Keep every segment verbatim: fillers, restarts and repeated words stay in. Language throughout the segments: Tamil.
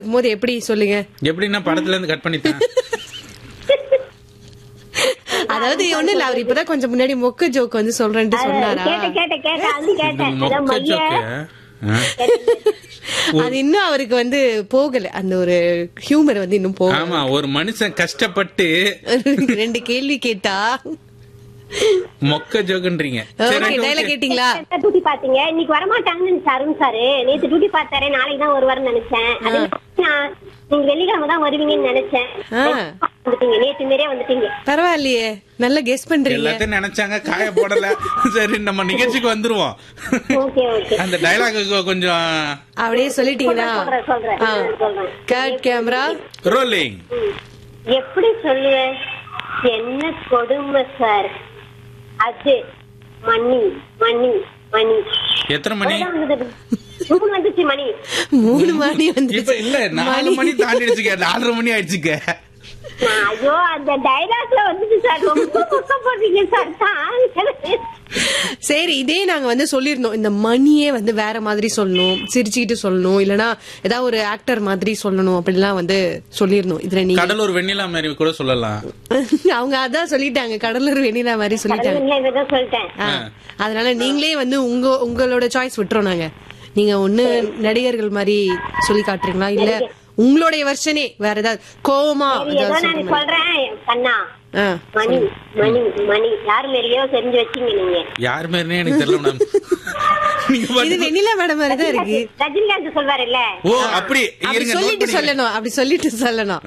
போது எப்படி சொல்லுங்க? எப்படின்னா படத்துல இருந்து கட் பண்ணிட்டேன். அதாவது ஒண்ணு இல்ல, அவர் இப்பதான் கொஞ்சம் முன்னாடி மொக்க ஜோக் வந்து சொல்றேன்ட்டு சொன்னாரா? கேட்டேன் கேட்டேன் கேட்டேன் அது கேட்டேன் அதான் மொக்க மைய ஜோக்கு. அது இன்னும் அவருக்கு வந்து போகல, அந்த ஒரு ஹியூமர் வந்து இன்னும் போகல. ஆமா, ஒரு மனுஷன் கஷ்டப்பட்டு ரெண்டு கேள்வி கேட்டா மொக்க ஜோக்குன்றீங்க. ஓகே, டயலாக் கேட்டீங்களா? டியூட்டி பாத்தீங்க, இன்னைக்கு வரமாட்டாங்கன்னு அருண் சாரு நேத்து டியூட்டி பார்த்தாரு, நாளைக்கு தான் வருவாருன்னு நினைச்சேன். அதே மாதிரி நான் நீங்க வெள்ளிக்கிழமை தான் வருவீங்கன்னு நினைச்சேன். வந்துட்டீங்க, நேத்து மாரியே வந்துட்டீங்க. பரவாயில்லையே, நல்ல கெஸ் பண்றீங்க. எல்லாத்தையும் நினைச்சாங்க, காய போடல. சரி, நம்ம நிகழ்ச்சிக்கு வந்துருவோம். ஓகே ஓகே, அந்த டயலாக்கு கொஞ்சம் அப்படியே சொல்லிட்டீங்கன்னா சொல்றேன் சொல்றேன் சொல்றேன். Cut camera rolling. எப்படி சொல்லுவேன்? என்ன கொடுமை சார் அது. மணி மணி மணி எத்தனை மணி? மூணு வந்துச்சு மணி. மூணு மணி வந்து இப்ப இல்ல, நாலு மணி தாண்டிடுச்சுக்க, நாலரை மணி ஆயிடுச்சுக்க. ஐயோ, அந்த டைலாக்ல வந்துச்சு சார், ரொம்ப பக்கம் போடுறீங்க சார். சரி, இதே நாங்க வந்து சொல்லிருந்தோம், இந்த மணியே வந்து வேற மாதிரி சொல்லணும், சிரிச்சுக்கிட்டு சொல்லணும், இல்லனா ஏதாவது ஒரு ஆக்டர் மாதிரி சொல்லணும் அப்படிலாம் வந்து சொல்லிருந்தோம். இதுல நீங்க கடலூர் வெண்ணிலா மாதிரி கூட சொல்லலாம். அவங்க அதான் சொல்லிட்டாங்க, கடலூர் வெண்ணிலா மாதிரி சொல்லிட்டாங்க. சொல்லிட்டேன். அதனால நீங்களே வந்து உங்க உங்களோட சாய்ஸ் விட்டுறோம் நாங்க. நீங்க ஒண்ணு நடிகர்கள் மாதிரி சொல்லி காட்டுறீங்களா, இல்ல உங்களுடைய வெர்ஷனே வேற ஏதாவது கோவமா சொல்றேன் கண்ணா. ஆ, மணி மணி மணி யாரு மாரியோ தெரிஞ்சு வச்சீங்க நீங்க. யார் மாதிரினே எனக்கு தெரியல மேடம். நீங்க இது பாருங்க. வெண்ணிலா மேடம் மாதிரி தான் இருக்கு. ரஜினிகாந்த் சொல்வாரு இல்ல, ஓ அப்படி அப்படி இருங்க, note சொல்லிட்டு பண்ணிக்கிறேன். சொல்லணும், அப்படி சொல்லிட்டு சொல்லணும்.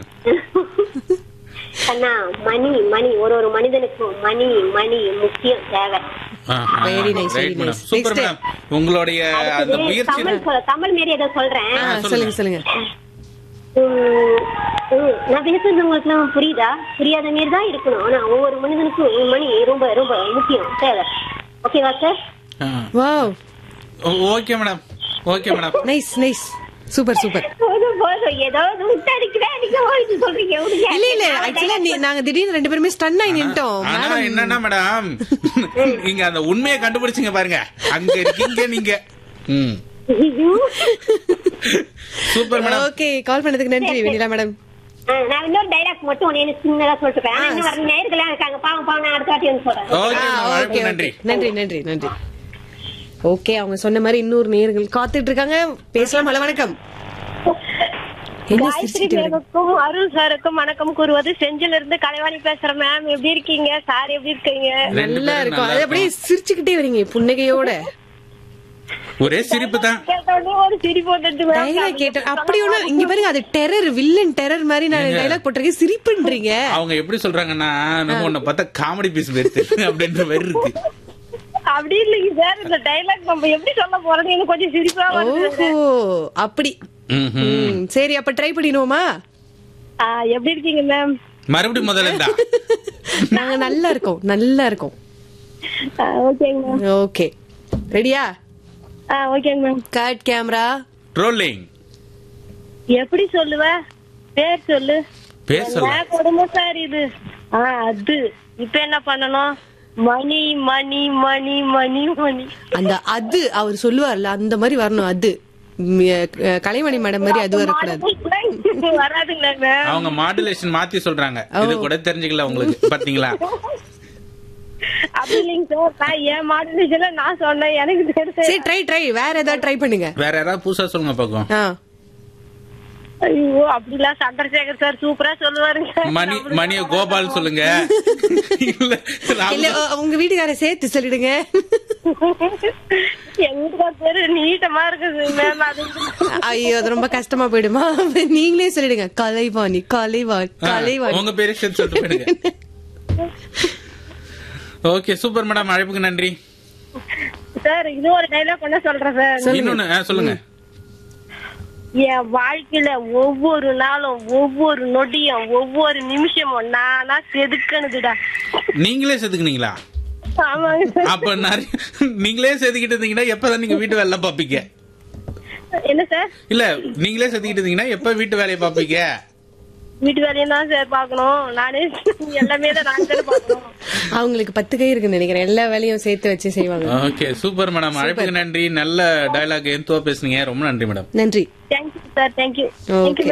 கண்ணா மணி மணி ஒரு ஒரு மனிதனுக்கும் மணி மணி முக்கியம் தேவை. ஆஹா, Very nice, right very madam. nice. Super Next. madam. உங்களுடைய அந்த முயற்சி. தமிழ் சொல்ல- தமிழ் மாரி ஏதோ சொல்றேன். ஆ, சொல்லுங்க சொல்லுங்க. உம், உம், நான் பேசுறது உங்களுக்கு எல்லாம் புரியுதா? புரியாத மாரி தான் இருக்கணும். ஆனா ஒவ்வொரு மனிதனுக்கும் மணி ரொம்ப ரொம்ப முக்கியம் தேவை. ஓகேவா sir? Wow, okay madam, okay madam. Nice nice, super super. போதும் போதும், ஏதோ விட்டு அடிக்கிறேன் அடிக்க ஓடிட்டு சொல்றீங்க. விடுங்க. இல்ல இல்ல, ஆக்சுவலா நாங்க திடீர்னு ரெண்டு பேருமே ஸ்டன் ஆகி நின்ட்டோம். ஆனா மேடம் என்னன்னா மேடம், நீங்க அந்த உண்மையை கண்டுபிடிச்சீங்க பாருங்க, அங்க இருக்கீங்க நீங்க. ம், சூப்பர் மேடம். ஓகே, கால் பண்ணதுக்கு நன்றி வெண்ணிலா மேடம். ஆ, நான் இன்னொரு டைலாக் மட்டும் ஒன்னு சின்னதா சொல்லிட்டு ஆனா இன்னும் வர நேயர்களா இருக்காங்க, பாவம் பாவம், நான் அடுத்த வாட்டி வந்து சொல்றேன். ஓகே ஆ, மேடம், ஓகே, அழைப்பு ஓகே. நன்றி. நன்றி நன்றி நன்றி. ஓகே, அவங்க சொன்ன மாதிரி இன்னொரு நேயர்கள் காத்துட்டு இருக்காங்க, பேசலாம். ஹலோ, வணக்கம். என்ன காயத்ரி சிரிச்சிட்டு வரீங்க? மேமுக்கும் அருள் சாருக்கும் வணக்கம் கூறுவது செஞ்சில இருந்து கலைவாணி பேசுறேன். மேம் எப்படி இருக்கீங்க? சார் எப்படி இருக்கீங்க? ரெண்டு நல்லா பேரும் இருக்கும். நல்லா அது அப்படியே சிரிச்சுக்கிட்டே வரீங்க புன்னகையோட. ஒரே சிரிப்பு தான். கேட்டோடனே ஒரு சிரிப்பு வந்துட்டு மேம். டைலாக் கேட்ட அப்படி ஒண்ணு இங்க பாருங்க, அது டெரர், வில்லன் டெரர் மாதிரி நான் டைலாக் போட்டிருக்கேன், சிரிப்புன்றீங்க. அவங்க எப்படி சொல்றாங்கன்னா, நம்ம உன்னை பார்த்தா காமெடி பீஸ் பேரு அப்படின்ற மாதிரி இருக்கு. அப்படி இல்லைங்க சார், இந்த டைலாக் நம்ம எப்படி சொல்ல போறது எனக்கு கொஞ்சம் சிரிப்பா வருது. ஓஹோ, அப்படி. ம்ஹும். ம், சரி, அப்ப ட்ரை பண்ணிடுவோமா? ஆ, எப்படி இருக்கீங்க மேம்? மறுபடியும் முதல்ல இருந்தா. நாங்க நல்லா இருக்கோம், நல்லா இருக்கோம். ஓகேங்க மேம். ஓகே, ரெடியா? ஆ, ஓகேங்க மேம். Cut camera rolling. எப்படி சொல்லுவ? பேர் சொல்லு. பேர் சொல்ல. என்ன கொடுமை சார் இது. ஆ, அது இப்ப என்ன பண்ணணும்? மணி மணி மணி மணி மணி. அந்த அது அவர் சொல்லுவார்ல, அந்த மாதிரி வரணும். அது ம், அஹ், கலைமணி மேடம் மாதிரி அது வரக்கூடாது. வராதுங்களா மேம்? அவங்க மாடுலேஷன் மாத்தி சொல்றாங்க, இது கூட தெரிஞ்சுக்கல உங்களுக்கு, பாத்தீங்களா? அப்படி இல்லைங்க சார், நான் என் மாடுலேஷன்ல நான் சொன்னேன், எனக்கு தெரியும். சரி, ட்ரை ட்ரை வேற ஏதாவது ட்ரை பண்ணுங்க. வேற யாராவது புதுசா சொல்லுங்க பாக்கும். ஆ, ஐயோ, அப்படிலாம் சந்திரசேகர் சார் சூப்பரா சொல்லுவாருங்க. மணி மணிய கோபால் சொல்லுங்க. இல்ல ராம் இல்ல, அஹ், உங்க வீட்டுக்கார சேர்த்து சொல்லிடுங்க. எங்க பேரு நீட்டமா இருக்குது மேம். அது ஐயோ, அது ரொம்ப கஷ்டமா போயிடுமா? நீங்களே சொல்லிடுங்க, கலைவாணி கலைவாணி கலைவாணி. உங்க பேரு சேர்த்து சொல்லிட்டு போயிடுங்க. ஓகே, சூப்பர் மேடம், அழைப்புக்கு நன்றி. சார், இது ஒரு டைலாக் பண்ண சொல்றேன் சார். இன்னொன்னு ஆ, சொல்லுங்க. என் வாழ்க்கையில ஒவ்வொரு நாளும் ஒவ்வொரு நொடியும் ஒவ்வொரு நிமிஷமும் நானா செதுக்கணுதுடா. நீங்களே செதுக்குனீங்களா? ஆமாங்க சார். அப்ப நிறைய நீங்களே செதுக்கிட்டு இருந்தீங்கன்னா எப்பதான் நீங்க வீட்டு வேலை பாப்பீங்க? என்ன சார்? இல்ல, நீங்களே செதுக்கிட்டு இருந்தீங்கன்னா எப்ப வீட்டு வேலையை பாப்பீங்க? வீட்டு வேலையும் தான் சார் பாக்கணும். நானே எல்லாமே தான் நான் தானே பாக்கணும். அவங்களுக்கு பத்து கை இருக்குன்னு நினைக்கிறேன், எல்லா வேலையும் சேர்த்து வச்சு செய்வாங்க. ஓகே சூப்பர் மேடம், அழைப்புக்கு நன்றி. நல்ல டயலாக் எந்தோ பேசுனீங்க, ரொம்ப நன்றி மேடம். நன்றி. Thank you sir, thank you. Okay.